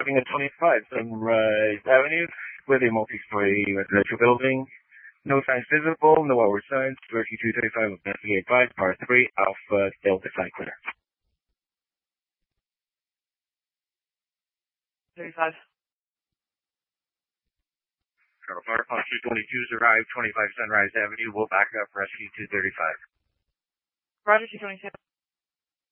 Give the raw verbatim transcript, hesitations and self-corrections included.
Looking at twenty-five Sunrise Avenue with a multi-story residential building. No signs visible, no outward signs. Rescue two thirty-five, investigate five, par three, Alpha Delta Side clear. thirty-five. Charles Fire, Pond two twenty-two's arrived, twenty-five Sunrise Avenue. We'll back up Rescue two thirty-five. Roger, two twenty-two.